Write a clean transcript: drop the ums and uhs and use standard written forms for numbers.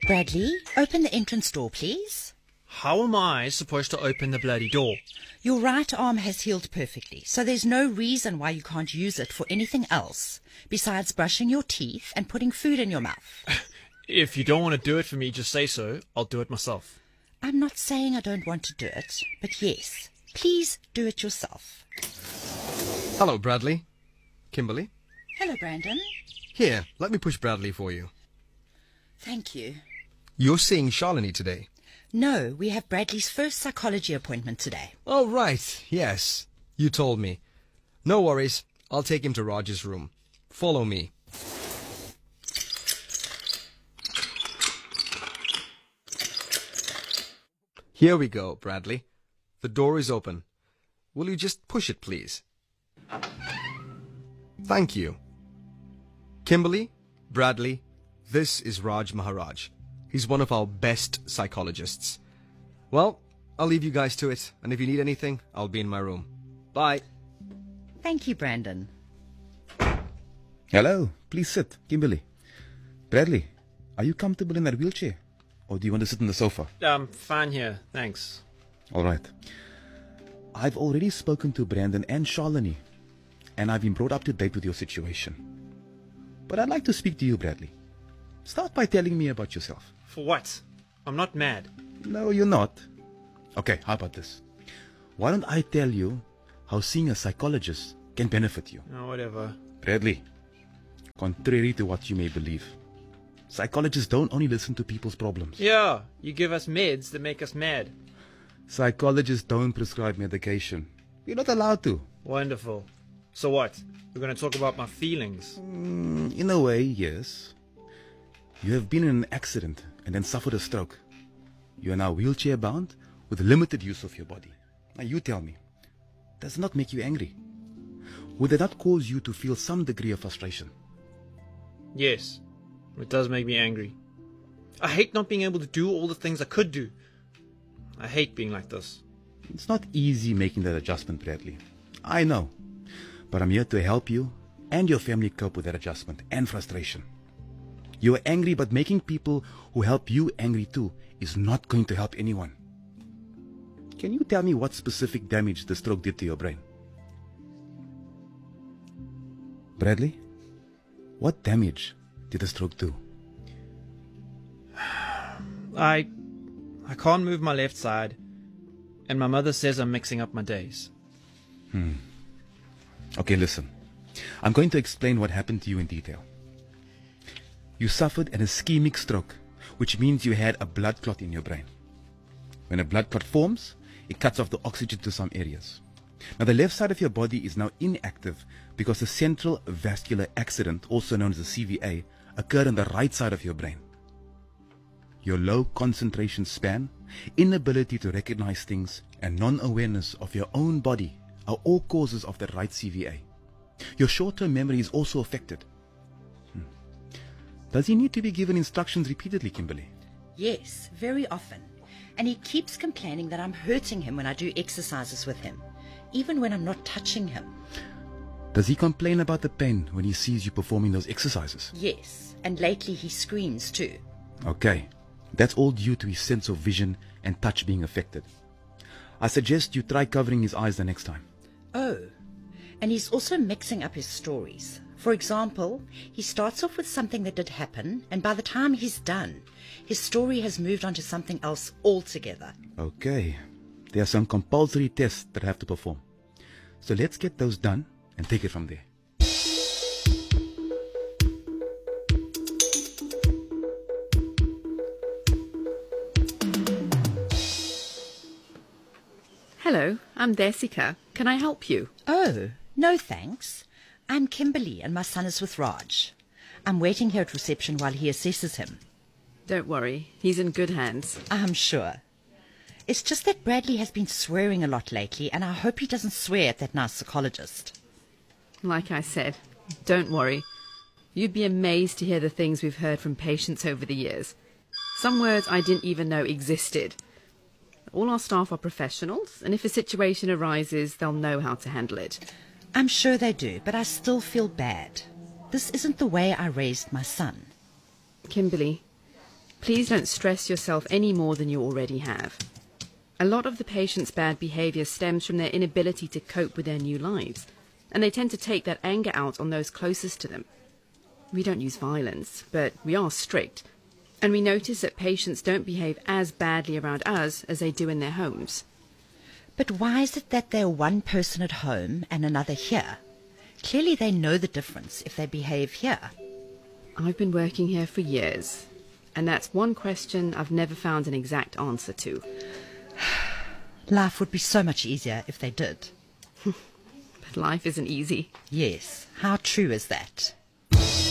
Bradley, open the entrance door, please. How am I supposed to open the bloody door? Your right arm has healed perfectly, so there's no reason why you can't use it for anything else besides brushing your teeth and putting food in your mouth. If you don't want to do it for me, just say so. I'll do it myself. I'm not saying I don't want to do it, but yes, please do it yourself. Hello, Bradley. Kimberly. Hello, Brandon. Here, let me push Bradley for you. Thank you. You're seeing Shalini today. No, we have Bradley's first psychology appointment today. Oh, right. Yes. You told me. No worries. I'll take him to Raj's room. Follow me. Here we go, Bradley. The door is open. Will you just push it, please? Thank you. Kimberly, Bradley, this is Raj Maharaj. He's one of our best psychologists. Well, I'll leave you guys to it, and if you need anything, I'll be in my room. Bye. Thank you, Brandon. Hello, please sit, Kimberly. Bradley, are you comfortable in that wheelchair? Or do you want to sit on the sofa? I'm fine here, thanks. All right. I've already spoken to Brandon and Shalini, and I've been brought up to date with your situation. But I'd like to speak to you, Bradley. Start by telling me about yourself. For what? I'm not mad. No, you're not. Okay, how about this? Why don't I tell you how seeing a psychologist can benefit you? Oh, whatever. Bradley, contrary to what you may believe, psychologists don't only listen to people's problems. Yeah, you give us meds that make us mad. Psychologists don't prescribe medication. You're not allowed to. Wonderful. So what? We're going to talk about my feelings. In a way, yes. You have been in an accident and then suffered a stroke. You are now wheelchair bound with limited use of your body. Now you tell me, does it not make you angry? Would it not cause you to feel some degree of frustration? Yes, it does make me angry. I hate not being able to do all the things I could do. I hate being like this. It's not easy making that adjustment, Bradley. I know. But I'm here to help you and your family cope with that adjustment and frustration. You are angry, but making people who help you angry too is not going to help anyone. Can you tell me what specific damage the stroke did to your brain? Bradley, what damage did the stroke do? I can't move my left side, and my mother says I'm mixing up my days. Okay, listen. I'm going to explain what happened to you in detail. You suffered an ischemic stroke, which means you had a blood clot in your brain. When a blood clot forms, it cuts off the oxygen to some areas. Now, the left side of your body is now inactive because the central vascular accident, also known as the CVA, occurred on the right side of your brain. Your low concentration span, inability to recognize things, and non-awareness of your own body are all causes of the right CVA. Your short-term memory is also affected. Does he need to be given instructions repeatedly, Kimberly? Yes, very often. And he keeps complaining that I'm hurting him when I do exercises with him, even when I'm not touching him. Does he complain about the pain when he sees you performing those exercises? Yes, and lately he screams too. Okay, that's all due to his sense of vision and touch being affected. I suggest you try covering his eyes the next time. Oh, and he's also mixing up his stories. For example, he starts off with something that did happen, and by the time he's done, his story has moved on to something else altogether. Okay, there are some compulsory tests that I have to perform. So let's get those done and take it from there. Hello, I'm Desika. Can I help you? Oh, no thanks. I'm Kimberly and my son is with Raj. I'm waiting here at reception while he assesses him. Don't worry, he's in good hands. I'm sure. It's just that Bradley has been swearing a lot lately, and I hope he doesn't swear at that nice psychologist. Like I said, don't worry. You'd be amazed to hear the things we've heard from patients over the years. Some words I didn't even know existed. All our staff are professionals, and if a situation arises, they'll know how to handle it. I'm sure they do, but I still feel bad. This isn't the way I raised my son. Kimberly, Please don't stress yourself any more than you already have. A lot of the patients' bad behaviour stems from their inability to cope with their new lives, and they tend to take that anger out on those closest to them. We don't use violence, but we are strict, and we notice that patients don't behave as badly around us as they do in their homes. But why is it that they're one person at home and another here? Clearly they know the difference if they behave here. I've been working here for years, and that's one question I've never found an exact answer to. Life would be so much easier if they did. But life isn't easy. Yes, how true is that?